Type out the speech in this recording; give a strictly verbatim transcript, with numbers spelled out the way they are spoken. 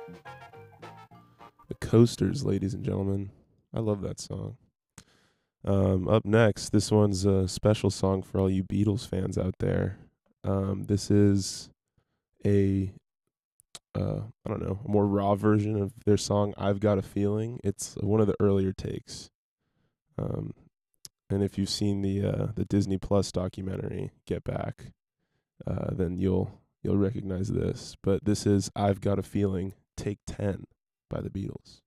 The Coasters, ladies and gentlemen. I love that song. Um, up next, this one's a special song for all you Beatles fans out there. Um, this is a uh, I don't know, a more raw version of their song "I've Got a Feeling." It's one of the earlier takes. Um, and if you've seen the uh, the Disney Plus documentary Get Back, uh, then you'll you'll recognize this. But this is "I've Got a Feeling," take ten by the Beatles.